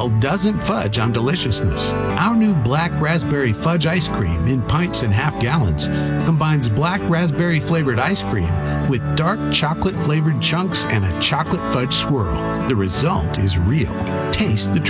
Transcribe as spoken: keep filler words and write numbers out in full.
style doesn't fudge on deliciousness. Our new Black Raspberry Fudge ice cream in pints and half gallons combines black raspberry flavored ice cream with dark chocolate flavored chunks and a chocolate fudge swirl. The result is real. Taste the